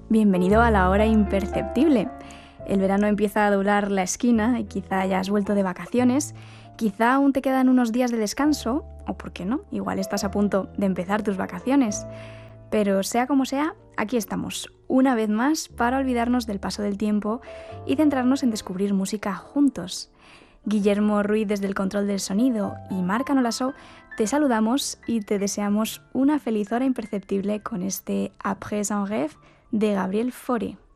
Bienvenido a la hora imperceptible. El verano empieza a doblar la esquina y quizá hayas vuelto de vacaciones, quizá aún te quedan unos días de descanso, o por qué no, igual estás a punto de empezar tus vacaciones. Pero sea como sea, aquí estamos, una vez más para olvidarnos del paso del tiempo y centrarnos en descubrir música juntos. Guillermo Ruiz desde el control del sonido y Marc Anolasó te saludamos y te deseamos una feliz hora imperceptible con este Après un rêve de Gabriel Fauré.